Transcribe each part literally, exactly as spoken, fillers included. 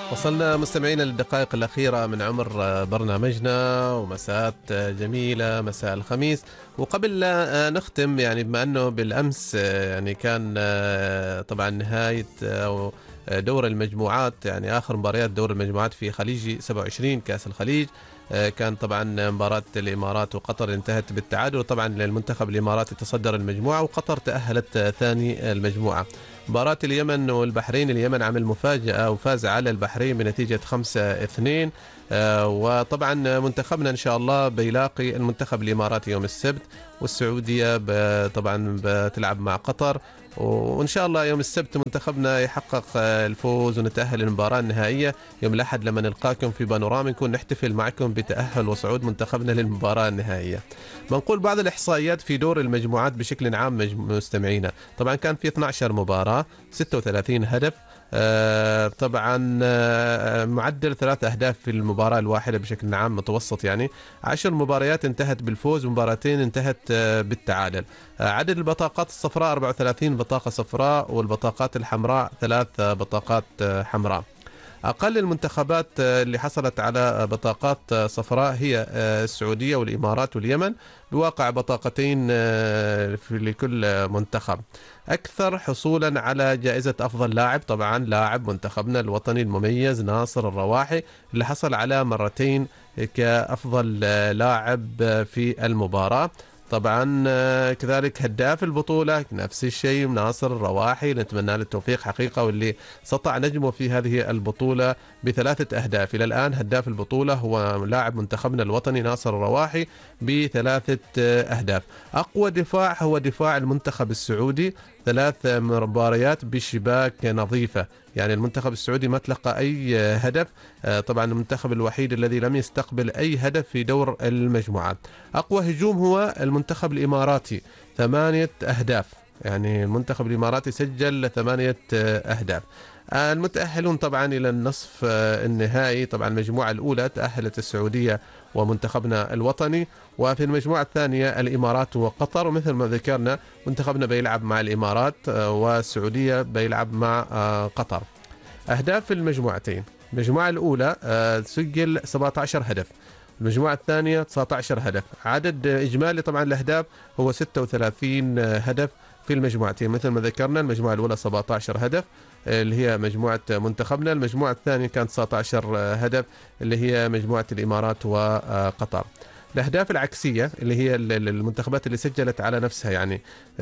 وصلنا مستمعينا للدقائق الأخيرة من عمر برنامجنا ومساءات جميلة مساء الخميس. وقبل لا نختم يعني بما أنه بالأمس يعني كان طبعا نهاية أو دور المجموعات، يعني آخر مباريات دور المجموعات في خليجي سبعة وعشرين كأس الخليج، كان طبعا مباراة الإمارات وقطر انتهت بالتعادل، وطبعا المنتخب الإماراتي تصدر المجموعة وقطر تأهلت ثاني المجموعة. مباراة اليمن والبحرين، اليمن عمل مفاجأة وفاز على البحرين بنتيجة خمسة اثنين. آه وطبعا منتخبنا إن شاء الله بيلاقي المنتخب الإماراتي يوم السبت، والسعودية طبعا بتلعب مع قطر، وإن شاء الله يوم السبت منتخبنا يحقق الفوز ونتأهل للمباراة النهائية. يوم الأحد لما نلقاكم في بانوراما نكون نحتفل معكم بتأهل وصعود منتخبنا للمباراة النهائية. بنقول بعض الإحصائيات في دور المجموعات بشكل عام مستمعينا. طبعا كان في اثنتي عشرة مباراة، ستة وثلاثين هدف، آه طبعا آه معدل ثلاث أهداف في المباراة الواحدة بشكل عام متوسط، يعني عشر مباريات انتهت بالفوز ومباراتين انتهت آه بالتعادل. آه عدد البطاقات الصفراء أربعة وثلاثين بطاقة صفراء، والبطاقات الحمراء ثلاث بطاقات آه حمراء. أقل المنتخبات اللي حصلت على بطاقات صفراء هي السعودية والإمارات واليمن بواقع بطاقتين لكل منتخب. أكثر حصولا على جائزة أفضل لاعب طبعا لاعب منتخبنا الوطني المميز ناصر الرواحي، اللي حصل على مرتين كأفضل لاعب في المباراة. طبعا كذلك هداف البطولة نفس الشيء ناصر الرواحي، نتمنى له التوفيق حقيقة، واللي سطع نجمه في هذه البطولة بثلاثة أهداف. إلى الآن هداف البطولة هو لاعب منتخبنا الوطني ناصر الرواحي بثلاثة أهداف. أقوى دفاع هو دفاع المنتخب السعودي، ثلاث مباريات بشباك نظيفة، يعني المنتخب السعودي ما تلقى أي هدف، طبعا المنتخب الوحيد الذي لم يستقبل أي هدف في دور المجموعات. أقوى هجوم هو المنتخب الإماراتي ثمانية أهداف، يعني المنتخب الإماراتي سجل ثمانية أهداف. المتأهلون طبعا إلى النصف النهائي، طبعا المجموعة الأولى تأهلت السعودية ومنتخبنا الوطني، وفي المجموعة الثانية الإمارات وقطر، ومثل ما ذكرنا منتخبنا بيلعب مع الإمارات والسعودية بيلعب مع قطر. أهداف المجموعتين، المجموعة الأولى سجل سبعة عشر هدف، المجموعة الثانية تسعة عشر هدف. عدد إجمالي طبعا الأهداف هو ستة وثلاثين هدف في المجموعتين، مثل ما ذكرنا المجموعة الأولى سبعة عشر هدف اللي هي مجموعة منتخبنا، المجموعة الثانية كانت تسعة عشر هدف اللي هي مجموعة الإمارات وقطر. الأهداف العكسية اللي هي المنتخبات اللي سجلت على نفسها، يعني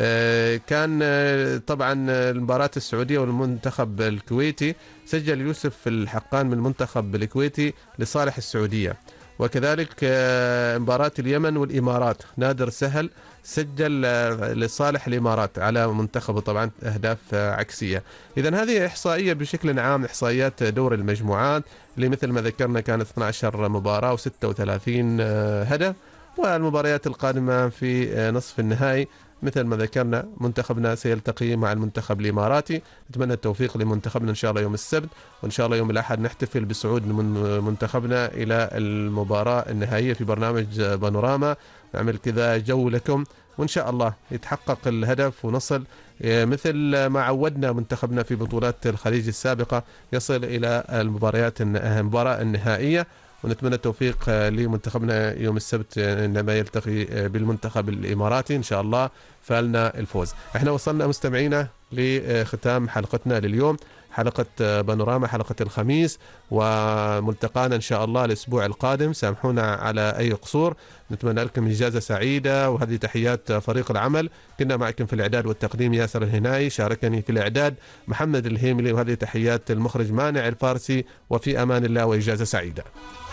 كان طبعا المباراة السعودية والمنتخب الكويتي سجل يوسف الحقان من المنتخب الكويتي لصالح السعودية، وكذلك مباراة اليمن والإمارات نادر سهل سجل لصالح الإمارات على منتخبه، طبعا أهداف عكسية. إذن هذه إحصائية بشكل عام إحصائيات دور المجموعات اللي مثل ما ذكرنا كانت اثنتي عشرة مباراة وستة وثلاثين هدف، والمباريات القادمة في نصف النهائي مثل ما ذكرنا منتخبنا سيلتقي مع المنتخب الإماراتي. نتمنى التوفيق لمنتخبنا إن شاء الله يوم السبت، وإن شاء الله يوم الأحد نحتفل بصعود من منتخبنا إلى المباراة النهائية في برنامج بانوراما، نعمل كذا جو لكم، وإن شاء الله يتحقق الهدف ونصل مثل ما عودنا منتخبنا في بطولات الخليج السابقة يصل إلى المباريات المباراة النهائية. ونتمنى التوفيق لمنتخبنا يوم السبت عندما يلتقي بالمنتخب الإماراتي إن شاء الله فالنا الفوز. احنا وصلنا مستمعينا لختام حلقتنا لليوم، حلقة بانوراما حلقة الخميس، وملتقانا إن شاء الله الأسبوع القادم. سامحونا على أي قصور، نتمنى لكم إجازة سعيدة، وهذه تحيات فريق العمل. كنا معكم في الإعداد والتقديم ياسر الهنائي، شاركني في الإعداد محمد الهيملي، وهذه تحيات المخرج مانع الفارسي، وفي أمان الله وإجازة سعيدة.